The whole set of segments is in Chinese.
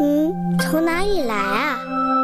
从哪里来啊？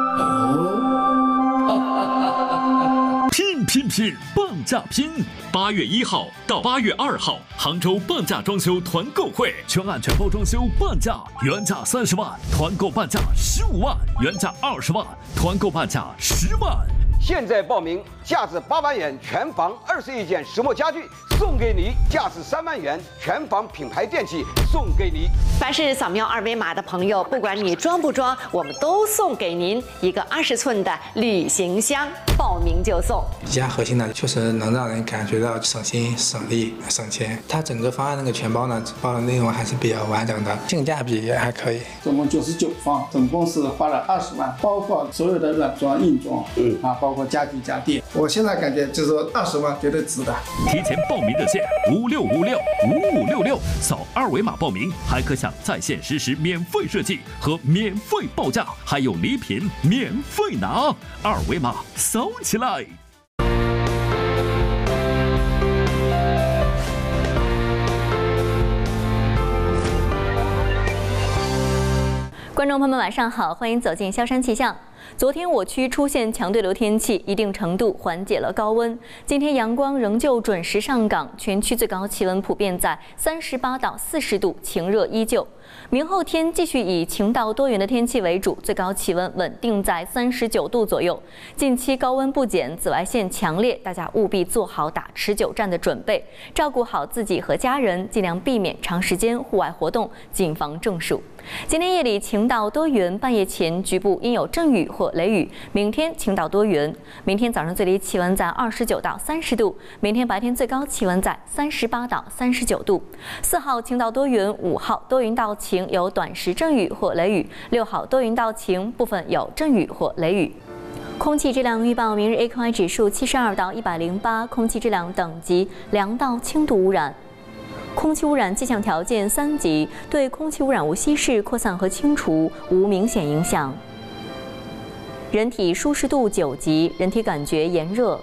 拼半价拼！8月1号到8月2号，杭州半价装修团购会，全案全包装修半价，原价30万，团购半价15万，原价20万，团购半价10万。 现在报名，价值8万元全房21件石墨家具送给你，价值3万元全房品牌电器送给你。 凡是扫描2维码的朋友，不管你装不装，我们都送给您一个20寸的旅行箱，报名就送。 比较核心的，确实能让人感觉到省心、省力、省钱。它整个方案那个全包呢，包的内容还是比较完整的，性价比也还可以。 总共99方，总共是花了20万，包括所有的软装、硬装，包括家具家电。我现在感觉就是说20万绝对值的。 提前报名热线56565566，扫2维码报名，还可享在线实时免费设计和免费报价，还有礼品免费拿，2维码扫起来。 观众朋友们，晚上好，欢迎走进萧山气象。昨天我区出现强对流天气，一定程度缓解了高温。今天阳光仍旧准时上岗，全区最高气温普遍在38到40度，晴热依旧。明后天继续以晴到多云的天气为主，最高气温稳定在39度左右。近期高温不减，紫外线强烈，大家务必做好打持久战的准备，照顾好自己和家人，尽量避免长时间户外活动，谨防中暑。今天夜里晴到多云，半夜前局部应有阵雨或雷雨。明天晴到多云，明天早上最低气温在29到30度，明天白天最高气温在38到39度。4号晴到多云，5号多云到晴，有短时阵雨或雷雨；6号多云到晴，部分有阵雨或雷雨。空气质量预报：明日 AQI 指数72到108，空气质量等级良到轻度污染。空气污染气象条件3级，对空气污染物稀释、扩散和清除无明显影响。人体舒适度9级，人体感觉炎热。